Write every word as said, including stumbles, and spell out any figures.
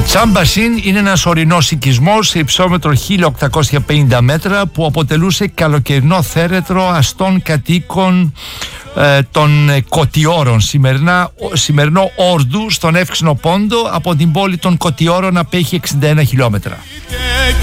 Τσάμπασιν είναι ένας ορεινός οικισμός σε υψόμετρο χίλια οκτακόσια πενήντα μέτρα που αποτελούσε καλοκαιρινό θέρετρο αστών κατοίκων ε, των Κωτιώρων, σημερινά, σημερινό Όρδου στον Εύξηνο Πόντο. Από την πόλη των Κωτιώρων απέχει εξήντα ένα χιλιόμετρα.